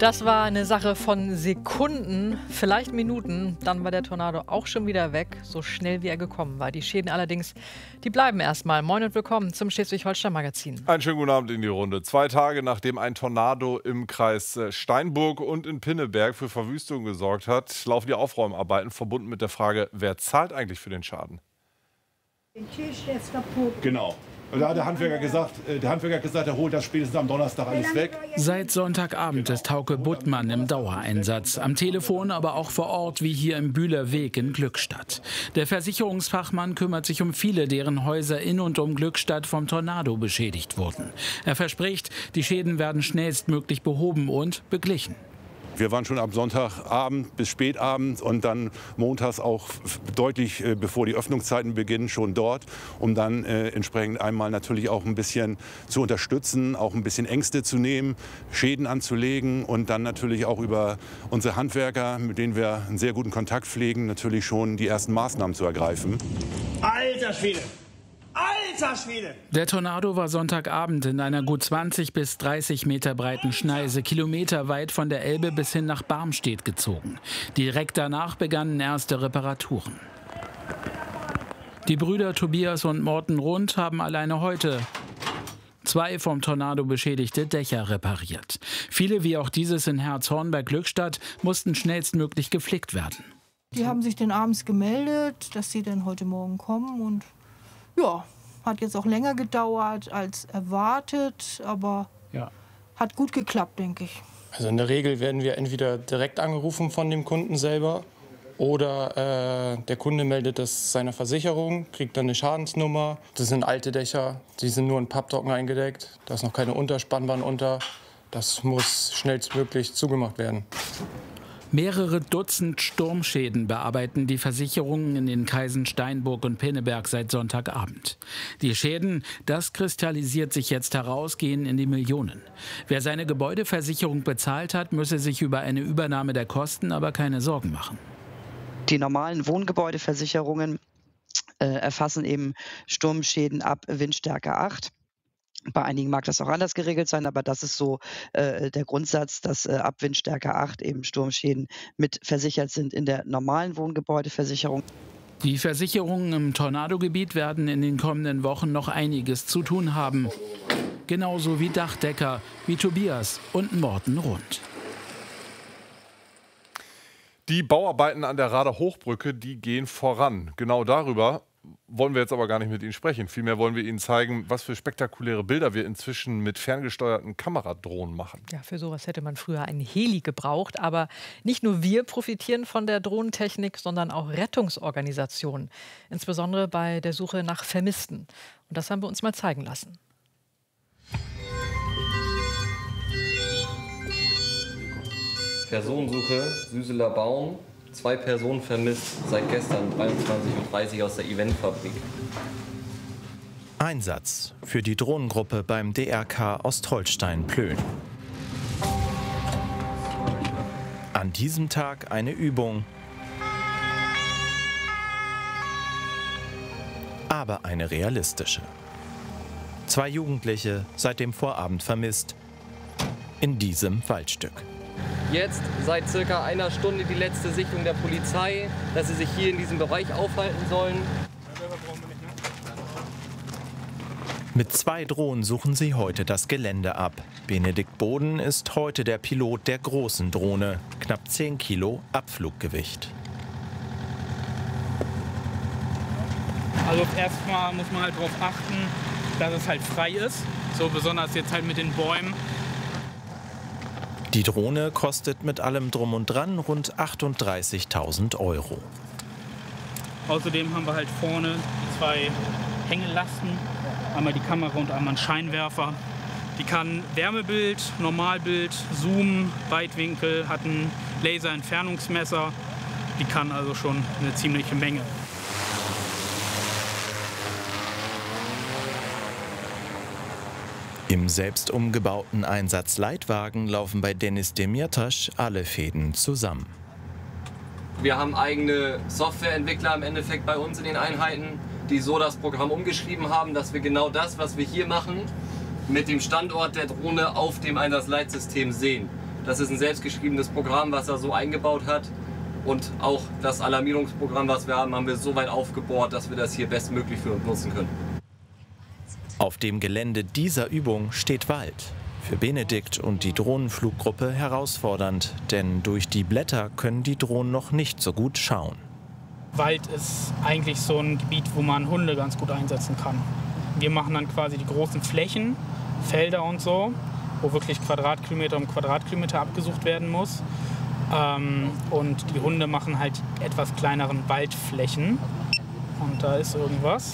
Das war eine Sache von Sekunden, vielleicht Minuten. Dann war der Tornado auch schon wieder weg, so schnell wie er gekommen war. Die Schäden allerdings, die bleiben erstmal. Moin und willkommen zum Schleswig-Holstein-Magazin. Einen schönen guten Abend in die Runde. 2 Tage nachdem ein Tornado im Kreis Steinburg und in Pinneberg für Verwüstung gesorgt hat, laufen die Aufräumarbeiten, verbunden mit der Frage, wer zahlt eigentlich für den Schaden? Der Tisch ist kaputt. Genau. Da hat der Handwerker hat gesagt, er holt das spätestens am Donnerstag alles weg. Seit Sonntagabend ist Hauke Buttmann im Dauereinsatz. Am Telefon, aber auch vor Ort, wie hier im Bühler Weg in Glückstadt. Der Versicherungsfachmann kümmert sich um viele, deren Häuser in und um Glückstadt vom Tornado beschädigt wurden. Er verspricht, die Schäden werden schnellstmöglich behoben und beglichen. Wir waren schon am Sonntagabend bis spätabend und dann montags auch deutlich bevor die Öffnungszeiten beginnen schon dort, um dann entsprechend einmal natürlich auch ein bisschen zu unterstützen, auch ein bisschen Ängste zu nehmen, Schäden anzulegen und dann natürlich auch über unsere Handwerker, mit denen wir einen sehr guten Kontakt pflegen, natürlich schon die ersten Maßnahmen zu ergreifen. Alter Schwede! Alter Schwede! Der Tornado war Sonntagabend in einer gut 20 bis 30 Meter breiten Schneise kilometerweit von der Elbe bis hin nach Barmstedt gezogen. Direkt danach begannen erste Reparaturen. Die Brüder Tobias und Morten Rund haben alleine heute 2 vom Tornado beschädigte Dächer repariert. Viele, wie auch dieses in Herzhornberg-Glückstadt, mussten schnellstmöglich geflickt werden. Die haben sich dann abends gemeldet, dass sie dann heute Morgen kommen und ja, hat jetzt auch länger gedauert als erwartet, aber hat gut geklappt, denke ich. Also in der Regel werden wir entweder direkt angerufen von dem Kunden selber oder der Kunde meldet das seiner Versicherung, kriegt dann eine Schadensnummer. Das sind alte Dächer, die sind nur in Pappdocken eingedeckt, da ist noch keine Unterspannbahn unter. Das muss schnellstmöglich zugemacht werden. Mehrere Dutzend Sturmschäden bearbeiten die Versicherungen in den Kreisen Steinburg und Pinneberg seit Sonntagabend. Die Schäden, das kristallisiert sich jetzt heraus, gehen in die Millionen. Wer seine Gebäudeversicherung bezahlt hat, müsse sich über eine Übernahme der Kosten aber keine Sorgen machen. Die normalen Wohngebäudeversicherungen erfassen eben Sturmschäden ab Windstärke 8. Bei einigen mag das auch anders geregelt sein, aber das ist so der Grundsatz, dass ab Windstärke 8 eben Sturmschäden mit versichert sind in der normalen Wohngebäudeversicherung. Die Versicherungen im Tornadogebiet werden in den kommenden Wochen noch einiges zu tun haben. Genauso wie Dachdecker, wie Tobias und Morten Rund. Die Bauarbeiten an der Rader Hochbrücke, die gehen voran. Genau darüber wollen wir jetzt aber gar nicht mit Ihnen sprechen. Vielmehr wollen wir Ihnen zeigen, was für spektakuläre Bilder wir inzwischen mit ferngesteuerten Kameradrohnen machen. Ja, für sowas hätte man früher einen Heli gebraucht. Aber nicht nur wir profitieren von der Drohnentechnik, sondern auch Rettungsorganisationen. Insbesondere bei der Suche nach Vermissten. Und das haben wir uns mal zeigen lassen. Personensuche, Süseler Baum. 2 Personen vermisst, seit gestern 23:30 Uhr aus der Eventfabrik. Einsatz für die Drohnengruppe beim DRK Ostholstein-Plön. An diesem Tag eine Übung, aber eine realistische. 2 Jugendliche seit dem Vorabend vermisst in diesem Waldstück. Jetzt seit circa einer Stunde die letzte Sichtung der Polizei, dass sie sich hier in diesem Bereich aufhalten sollen. Mit 2 Drohnen suchen sie heute das Gelände ab. Benedikt Boden ist heute der Pilot der großen Drohne, knapp 10 Kilo Abfluggewicht. Also erstmal muss man halt darauf achten, dass es halt frei ist, so besonders jetzt halt mit den Bäumen. Die Drohne kostet mit allem Drum und Dran rund 38.000 €. Außerdem haben wir halt vorne 2 Hängelasten, einmal die Kamera und einmal einen Scheinwerfer. Die kann Wärmebild, Normalbild, Zoom, Weitwinkel, hat ein Laserentfernungsmesser. Die kann also schon eine ziemliche Menge. Im selbst umgebauten Einsatzleitwagen laufen bei Dennis Demirtas alle Fäden zusammen. Wir haben eigene Softwareentwickler im Endeffekt bei uns in den Einheiten, die so das Programm umgeschrieben haben, dass wir genau das, was wir hier machen, mit dem Standort der Drohne auf dem Einsatzleitsystem sehen. Das ist ein selbstgeschriebenes Programm, was er so eingebaut hat. Und auch das Alarmierungsprogramm, was wir haben wir so weit aufgebohrt, dass wir das hier bestmöglich für uns nutzen können. Auf dem Gelände dieser Übung steht Wald. Für Benedikt und die Drohnenfluggruppe herausfordernd, denn durch die Blätter können die Drohnen noch nicht so gut schauen. Wald ist eigentlich so ein Gebiet, wo man Hunde ganz gut einsetzen kann. Wir machen dann quasi die großen Flächen, Felder und so, wo wirklich Quadratkilometer um Quadratkilometer abgesucht werden muss. Und die Hunde machen halt die etwas kleineren Waldflächen. Und da ist irgendwas.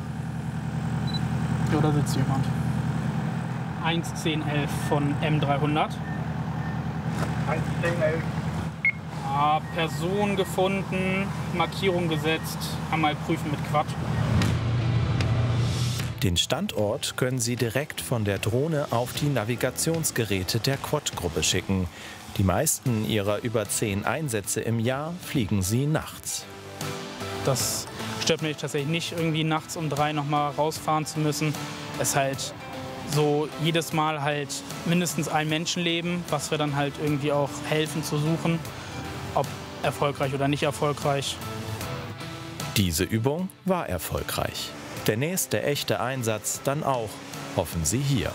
Ja, da sitzt jemand. 11011 von M300. 11011. Person gefunden, Markierung gesetzt, einmal prüfen mit Quad. Den Standort können Sie direkt von der Drohne auf die Navigationsgeräte der Quad-Gruppe schicken. Die meisten ihrer über 10 Einsätze im Jahr fliegen sie nachts. Das stört mich tatsächlich nicht, irgendwie nachts um 3 noch mal rausfahren zu müssen. Es ist halt so jedes Mal halt mindestens ein Menschenleben, was wir dann halt irgendwie auch helfen zu suchen. Ob erfolgreich oder nicht erfolgreich. Diese Übung war erfolgreich. Der nächste echte Einsatz dann auch, hoffen Sie hier.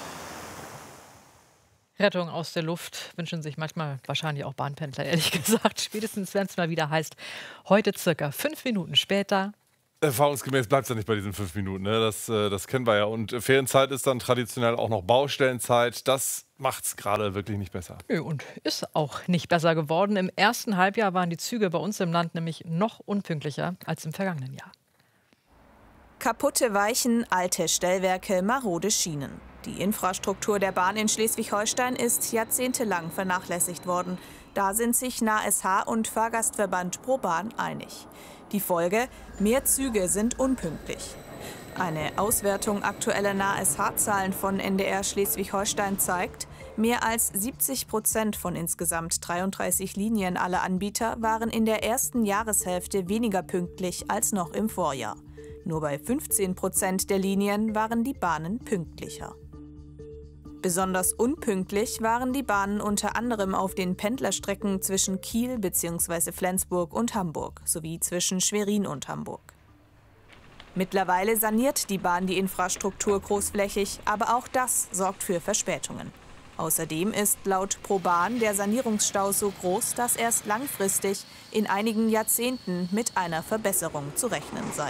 Rettung aus der Luft wünschen sich manchmal wahrscheinlich auch Bahnpendler, ehrlich gesagt. Spätestens, wenn es mal wieder heißt, heute circa 5 Minuten später. Erfahrungsgemäß bleibt es ja nicht bei diesen 5 Minuten. Ne? Das kennen wir ja. Und Ferienzeit ist dann traditionell auch noch Baustellenzeit. Das macht es gerade wirklich nicht besser. Nö, und ist auch nicht besser geworden. Im ersten Halbjahr waren die Züge bei uns im Land nämlich noch unpünktlicher als im vergangenen Jahr. Kaputte Weichen, alte Stellwerke, marode Schienen. Die Infrastruktur der Bahn in Schleswig-Holstein ist jahrzehntelang vernachlässigt worden. Da sind sich NASH und Fahrgastverband ProBahn einig. Die Folge: mehr Züge sind unpünktlich. Eine Auswertung aktueller NASH-Zahlen von NDR Schleswig-Holstein zeigt, mehr als 70% von insgesamt 33 Linien aller Anbieter waren in der ersten Jahreshälfte weniger pünktlich als noch im Vorjahr. Nur bei 15% der Linien waren die Bahnen pünktlicher. Besonders unpünktlich waren die Bahnen unter anderem auf den Pendlerstrecken zwischen Kiel bzw. Flensburg und Hamburg sowie zwischen Schwerin und Hamburg. Mittlerweile saniert die Bahn die Infrastruktur großflächig, aber auch das sorgt für Verspätungen. Außerdem ist laut ProBahn der Sanierungsstau so groß, dass erst langfristig in einigen Jahrzehnten mit einer Verbesserung zu rechnen sei.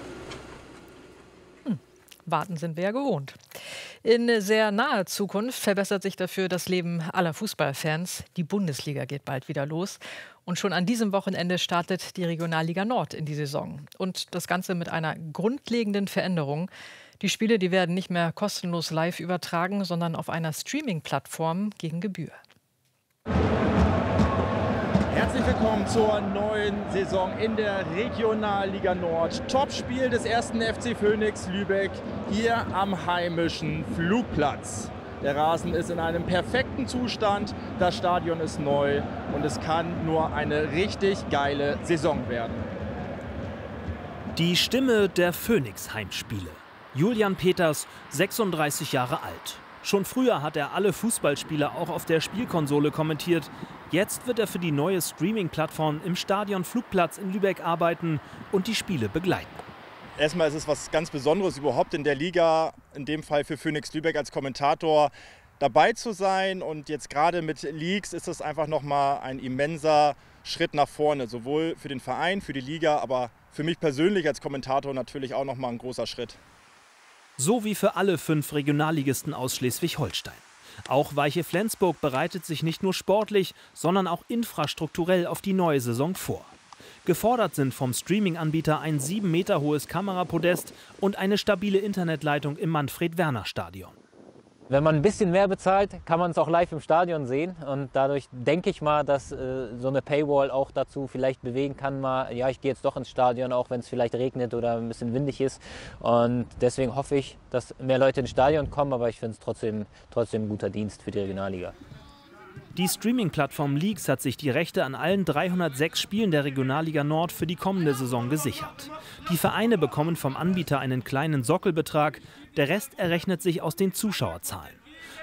Warten sind wir ja gewohnt. In sehr naher Zukunft verbessert sich dafür das Leben aller Fußballfans. Die Bundesliga geht bald wieder los. Und schon an diesem Wochenende startet die Regionalliga Nord in die Saison. Und das Ganze mit einer grundlegenden Veränderung. Die Spiele, die werden nicht mehr kostenlos live übertragen, sondern auf einer Streaming-Plattform gegen Gebühr. Herzlich willkommen zur neuen Saison in der Regionalliga Nord. Topspiel des 1. FC Phönix Lübeck hier am heimischen Flugplatz. Der Rasen ist in einem perfekten Zustand, das Stadion ist neu und es kann nur eine richtig geile Saison werden. Die Stimme der Phönix-Heimspiele. Julian Peters, 36 Jahre alt. Schon früher hat er alle Fußballspiele auch auf der Spielkonsole kommentiert. Jetzt wird er für die neue Streaming-Plattform im Stadion Flugplatz in Lübeck arbeiten und die Spiele begleiten. Erstmal ist es was ganz Besonderes überhaupt in der Liga, in dem Fall für Phönix Lübeck als Kommentator dabei zu sein. Und jetzt gerade mit Leaks ist es einfach nochmal ein immenser Schritt nach vorne, sowohl für den Verein, für die Liga, aber für mich persönlich als Kommentator natürlich auch nochmal ein großer Schritt. So wie für alle 5 Regionalligisten aus Schleswig-Holstein. Auch Weiche Flensburg bereitet sich nicht nur sportlich, sondern auch infrastrukturell auf die neue Saison vor. Gefordert sind vom Streaming-Anbieter ein 7 Meter hohes Kamerapodest und eine stabile Internetleitung im Manfred-Werner-Stadion. Wenn man ein bisschen mehr bezahlt, kann man es auch live im Stadion sehen. Und dadurch denke ich mal, dass so eine Paywall auch dazu vielleicht bewegen kann, mal, ja, ich gehe jetzt doch ins Stadion, auch wenn es vielleicht regnet oder ein bisschen windig ist. Und deswegen hoffe ich, dass mehr Leute ins Stadion kommen, aber ich finde es trotzdem ein guter Dienst für die Regionalliga. Die Streaming-Plattform Leaks hat sich die Rechte an allen 306 Spielen der Regionalliga Nord für die kommende Saison gesichert. Die Vereine bekommen vom Anbieter einen kleinen Sockelbetrag, der Rest errechnet sich aus den Zuschauerzahlen.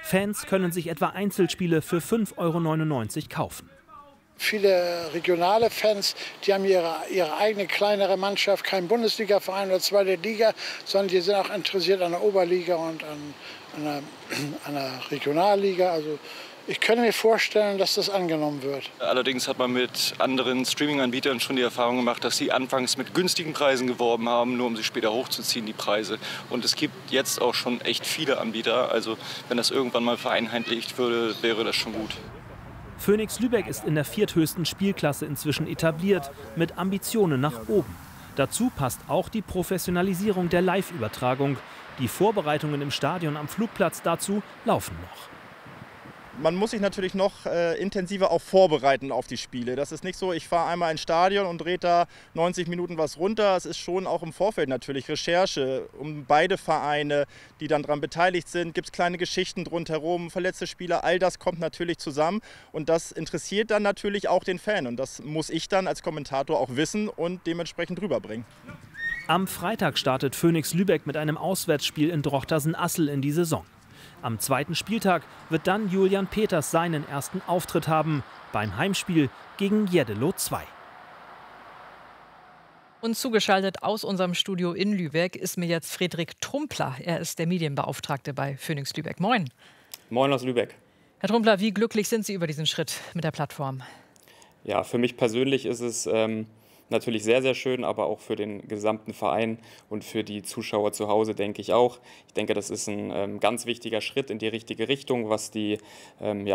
Fans können sich etwa Einzelspiele für 5,99 € kaufen. Viele regionale Fans, die haben ihre eigene kleinere Mannschaft, kein Bundesliga-Verein oder zweite Liga, sondern die sind auch interessiert an der Oberliga und an der Regionalliga. Also ich könnte mir vorstellen, dass das angenommen wird. Allerdings hat man mit anderen Streaming-Anbietern schon die Erfahrung gemacht, dass sie anfangs mit günstigen Preisen geworben haben, nur um sie später hochzuziehen, die Preise. Und es gibt jetzt auch schon echt viele Anbieter. Also wenn das irgendwann mal vereinheitlicht würde, wäre das schon gut. Phoenix Lübeck ist in der vierthöchsten Spielklasse inzwischen etabliert, mit Ambitionen nach oben. Dazu passt auch die Professionalisierung der Live-Übertragung. Die Vorbereitungen im Stadion am Flugplatz dazu laufen noch. Man muss sich natürlich noch intensiver auch vorbereiten auf die Spiele. Das ist nicht so, ich fahre einmal ins Stadion und drehe da 90 Minuten was runter. Es ist schon auch im Vorfeld natürlich Recherche um beide Vereine, die dann daran beteiligt sind. Gibt es kleine Geschichten rundherum, verletzte Spieler, all das kommt natürlich zusammen. Und das interessiert dann natürlich auch den Fan. Und das muss ich dann als Kommentator auch wissen und dementsprechend rüberbringen. Am Freitag startet Phoenix Lübeck mit einem Auswärtsspiel in Drochtersen-Assel in die Saison. Am zweiten Spieltag wird dann Julian Peters seinen ersten Auftritt haben, beim Heimspiel gegen Jeddelo 2. Und zugeschaltet aus unserem Studio in Lübeck ist mir jetzt Friedrich Trumpler. Er ist der Medienbeauftragte bei Phoenix Lübeck. Moin. Moin aus Lübeck. Herr Trumpler, wie glücklich sind Sie über diesen Schritt mit der Plattform? Ja, für mich persönlich ist es natürlich sehr, sehr schön, aber auch für den gesamten Verein und für die Zuschauer zu Hause denke ich auch. Ich denke, das ist ein ganz wichtiger Schritt in die richtige Richtung, was die